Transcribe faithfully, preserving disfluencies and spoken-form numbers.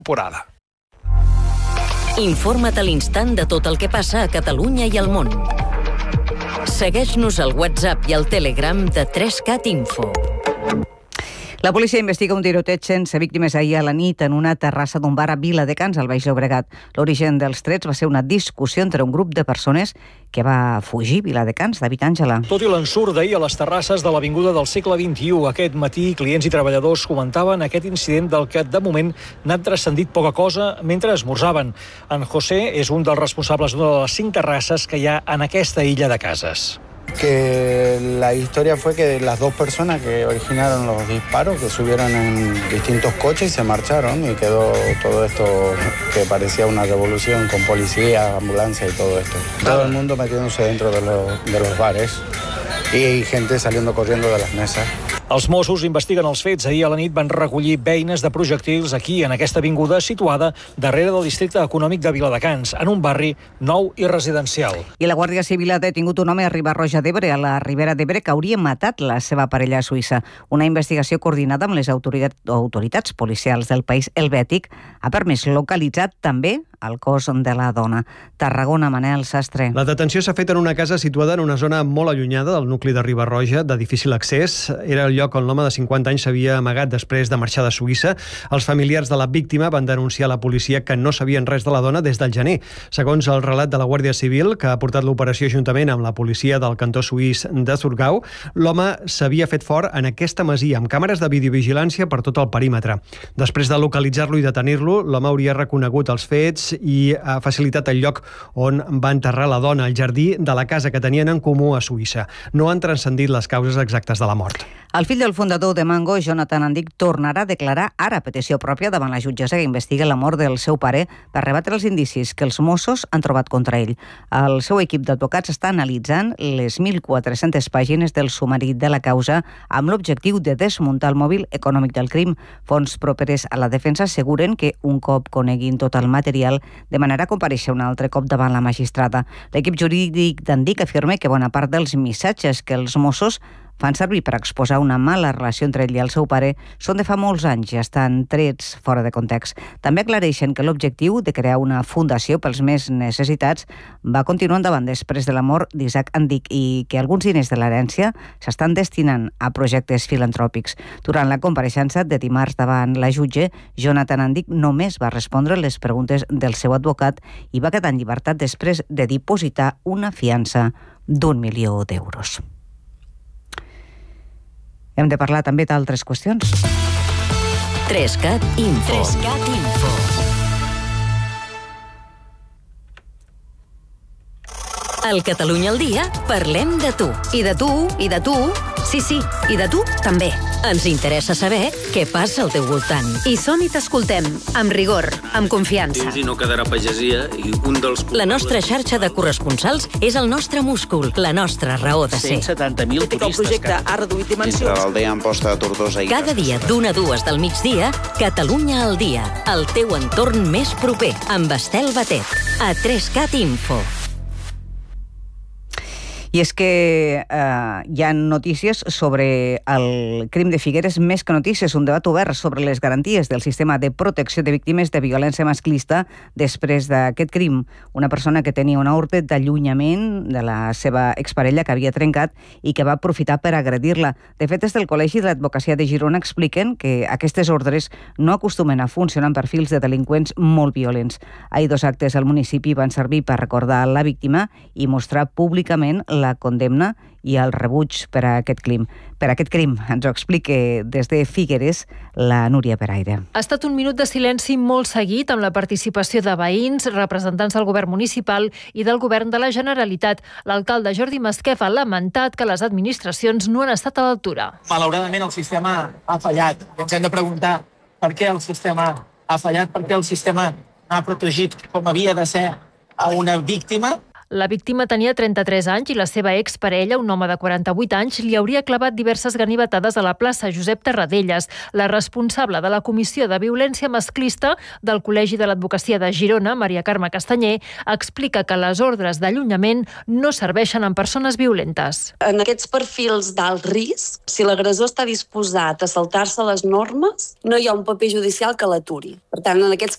temporada. Informa't a l'instant de tot el que passa a Catalunya i al món. Segueix-nos al WhatsApp i al Telegram de tres cat Info. La policia investiga un tiroteig sense víctimes ahir a la nit en una terrassa d'un bar a Viladecans, al Baix Llobregat. L'origen dels trets va ser una discussió entre un grup de persones que va fugir Viladecans. David Àngela. Tot i l'ensurt d'ahir a les terrasses de l'Avinguda del segle vint-i-u, aquest matí clients i treballadors comentaven aquest incident del que de moment n'ha transcendit poca cosa mentre esmorzaven. En José és un dels responsables d'una de les cinc terrasses que hi ha en aquesta illa de cases. Que la historia fue que las dos personas que originaron los disparos, que subieron en distintos coches y se marcharon, y quedó todo esto que parecía una revolución con policía, ambulancia y todo esto. Todo el mundo metiéndose dentro de los, de los bares y gente saliendo corriendo de las mesas. Els Mossos investiguen els fets. Ahir a la nit van recollir beines de projectils aquí, en aquesta avinguda situada darrere del districte econòmic de Viladecans, en un barri nou i residencial. I la Guàrdia Civil ha detingut un home a Riba-roja d'Ebre, a la Ribera d'Ebre, que hauria matat la seva parella suïssa. Una investigació coordinada amb les autoritats policials del país helvètic ha permès localitzar també el cos de la dona. Tarragona, Manel Sastre. La detenció s'ha fet en una casa situada en una zona molt allunyada del nucli de Riba-roja, de difícil accés. Era el lloc on l'home de cinquanta anys s'havia amagat després de marxar de Suïssa. Els familiars de la víctima van denunciar a la policia que no sabien res de la dona des del gener. Segons el relat de la Guàrdia Civil, que ha portat l'operació juntament amb la policia del cantó suís de Zurgau, l'home s'havia fet fort en aquesta masia amb càmeres de videovigilància per tot el perímetre. Després de localitzar-lo i detenir-lo, l'home hauria reconegut els fets i ha facilitat el lloc on va enterrar la dona, al jardí de la casa que tenien en comú a Suïssa. No han transcendit les causes exactes de la mort. El fill del fundador de Mango, Jonathan Andic, tornarà a declarar ara a petició pròpia davant la jutgessa que investiga la mort del seu pare per rebatre els indicis que els Mossos han trobat contra ell. El seu equip d'advocats està analitzant les mil quatre-centes pàgines del sumari de la causa amb l'objectiu de desmuntar el mòbil econòmic del crim. Fonts properes a la defensa asseguren que un cop coneguin tot el material demanarà comparèixer un altre cop davant la magistrada. L'equip jurídic d'Andic afirma que bona part dels missatges que els Mossos fan servir per exposar una mala relació entre ell i el seu pare són de fa molts anys i estan trets fora de context. També aclareixen que l'objectiu de crear una fundació pels més necessitats va continuar endavant després de la mort d'Isaac Andic i que alguns diners de l'herència s'estan destinant a projectes filantròpics. Durant la compareixença de dimarts davant la jutge, Jonathan Andic només va respondre les preguntes del seu advocat i va quedar en llibertat després de dipositar una fiança d'un milió d'euros. Hem de parlar també d'altres qüestions. tres cat Info. tres cat Info. Al Catalunya al dia parlem de tu. I de tu, i de tu, sí, sí, i de tu també. Ens interessa saber què passa al teu voltant. I som i t'escoltem, amb rigor, amb confiança. I no quedarà pagesia i un dels... La nostra xarxa de corresponsals és el nostre múscul, la nostra raó de ser. cent setanta mil turistes. El projecte ha reduït dimensions. Entre l'aldea Amposta de Tortosa i... Cada dia d'una a dues del migdia, Catalunya al dia, el teu entorn més proper, amb Estel Batet, a tres cat Info. I és que eh, hi ha notícies sobre el crim de Figueres, més que notícies, un debat obert sobre les garanties del sistema de protecció de víctimes de violència masclista després d'aquest crim. Una persona que tenia una ordre d'allunyament de la seva exparella que havia trencat i que va aprofitar per agredir-la. De fet, des del Col·legi de l'Advocacia de Girona expliquen que aquestes ordres no acostumen a funcionar amb perfils de delinqüents molt violents. Ahir dos actes al municipi van servir per recordar la víctima i mostrar públicament la condemna i el rebuig per a aquest crim. Per a aquest crim ens ho explica des de Figueres la Núria Peraire. Ha estat un minut de silenci molt seguit amb la participació de veïns, representants del govern municipal i del govern de la Generalitat. L'alcalde Jordi Masquef ha lamentat que les administracions no han estat a l'altura. Malauradament el sistema ha fallat. Ens hem de preguntar per què el sistema ha fallat, per què el sistema ha protegit com havia de ser a una víctima. La víctima tenia trenta-tres anys i la seva exparella, un home de quaranta-vuit anys, li hauria clavat diverses ganivetades a la plaça Josep Tarradellas. La responsable de la Comissió de Violència Masclista del Col·legi de l'Advocacia de Girona, Maria Carme Castanyer, explica que les ordres d'allunyament no serveixen en persones violentes. En aquests perfils d'alt risc, si l'agressor està disposat a saltar-se les normes, no hi ha un paper judicial que l'aturi. Per tant, en aquests